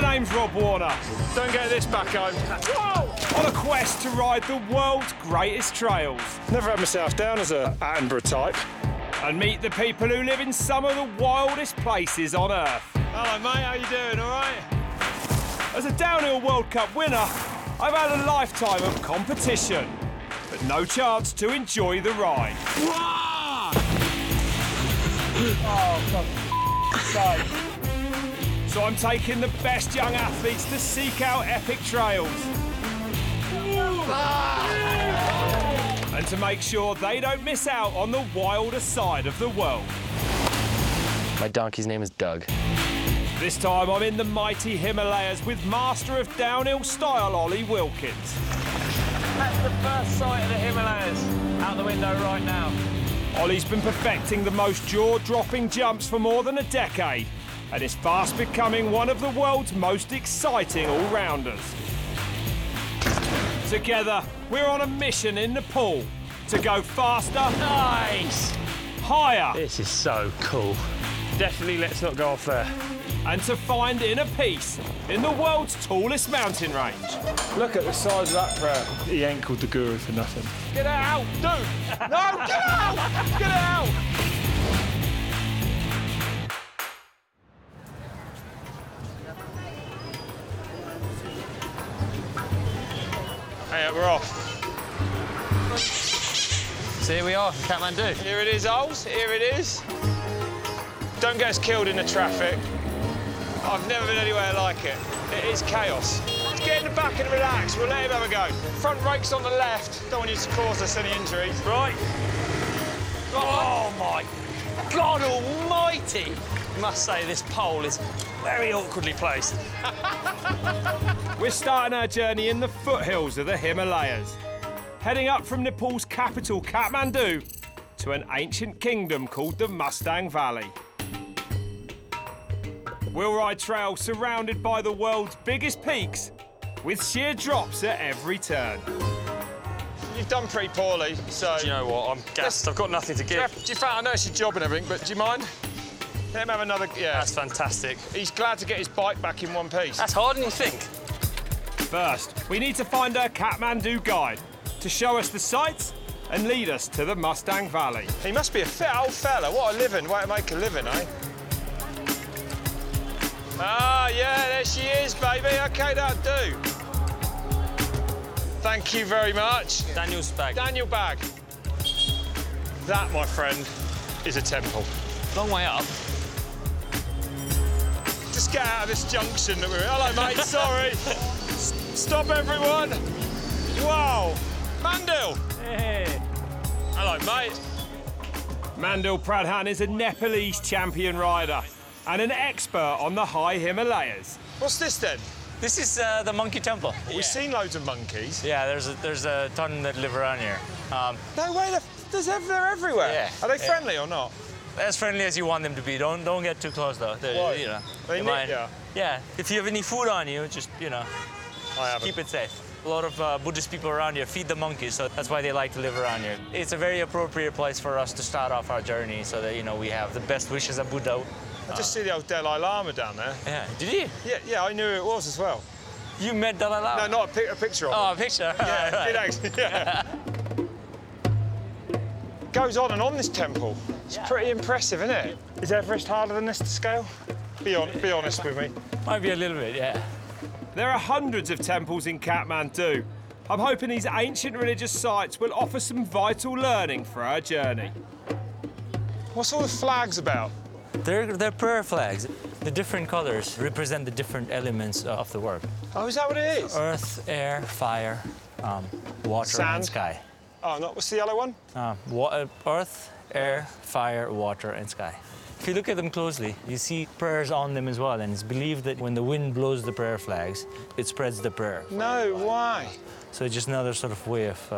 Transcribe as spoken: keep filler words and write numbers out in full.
name's Rob Warner. Don't get this back home. Whoa! On a quest to ride the world's greatest trails. Never had myself down as a Attenborough type. And meet the people who live in some of the wildest places on Earth. Hello, mate. How you doing? All right? As a downhill World Cup winner, I've had a lifetime of competition, but no chance to enjoy the ride. Oh, for sake. So I'm taking the best young athletes to seek out epic trails. And to make sure they don't miss out on the wilder side of the world. My donkey's name is Doug. This time I'm in the mighty Himalayas with master of downhill style Ollie Wilkins. That's the first sight of the Himalayas out the window right now. Ollie's been perfecting the most jaw-dropping jumps for more than a decade and is fast becoming one of the world's most exciting all-rounders. Together, we're on a mission in Nepal to go faster, Nice! higher, This is so cool. Definitely let's not go off there. and to find inner peace in the world's tallest mountain range. Look at the size of that prayer. He ain't called the guru for nothing. Get out, dude! No, get out! Get out! Hey, we're off. So here we are, Kathmandu. Here it is, Ols. Here it is. Don't get us killed in the traffic. I've never been anywhere like it. It is chaos. Let's get in the back and relax. We'll let him have a go. Front brake's on the left. Don't want you to cause us any injuries. Right. Oh my God almighty! I must say this pole is very awkwardly placed. We're starting our journey in the foothills of the Himalayas, heading up from Nepal's capital, Kathmandu, to an ancient kingdom called the Mustang Valley. We'll ride trails surrounded by the world's biggest peaks, with sheer drops at every turn. You've done pretty poorly, so... Do you know what? I'm gassed. I've got nothing to Do you, give. have, do you find, I know it's your job and everything, but do you mind? Let him have another... Yeah. That's fantastic. He's glad to get his bike back in one piece. That's harder than you think. First, we need to find our Kathmandu guide to show us the sights and lead us to the Mustang Valley. He must be a fit old fella. What a living, way to make a living, eh? Ah, yeah, there she is, baby. OK, that'll do. Thank you very much. Daniel's bag. Daniel Bag. That, my friend, is a temple. Long way up. Just get out of this junction that we're in. Hello, mate, sorry. S stop, everyone. Wow. Mandil. Hey. Hello, mate. Mandil Pradhan is a Nepalese champion rider and an expert on the high Himalayas. What's this, then? This is uh, the monkey temple. We've seen loads of monkeys. Yeah, there's a, there's a ton that live around here. Um, No way, they're, there's, they're everywhere. Yeah, Are they yeah. friendly or not? as friendly as you want them to be. Don't don't get too close though. They, Why? You know, They you nip might- ya? Yeah. If you have any food on you, just you know, I haven't. keep it safe. A lot of uh, Buddhist people around here feed the monkeys, so that's why they like to live around here. It's a very appropriate place for us to start off our journey, so that you know we have the best wishes of Buddha. I just see the old Dalai Lama down there. Yeah. Did you? Yeah, yeah, I knew who it was as well. You met Dalai Lama? No, not a, pic a picture of him. Oh, a picture. Yeah, Right. it actually, yeah. Goes on and on this temple. It's Yeah. pretty impressive, isn't it? Is Everest harder than this to scale? Be, on, be honest with me. Might be a little bit, yeah. There are hundreds of temples in Kathmandu. I'm hoping these ancient religious sites will offer some vital learning for our journey. What's all the flags about? They're, they're prayer flags. The different colors represent the different elements of the work. Oh, is that what it is? Earth, air, fire, um, water, Sand. and sky. Oh, not what's the yellow one? Uh, wa- uh, earth, air, fire, water, and sky. If you look at them closely, you see prayers on them as well, and it's believed that when the wind blows the prayer flags, it spreads the prayer. No way. So it's just another sort of way of uh,